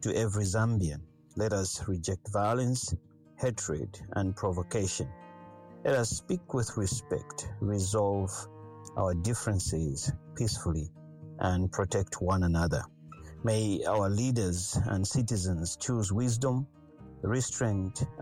to every Zambian, let us reject violence, hatred, and provocation. Let us speak with respect, resolve our differences peacefully, and protect one another. May our leaders and citizens choose wisdom, restraint,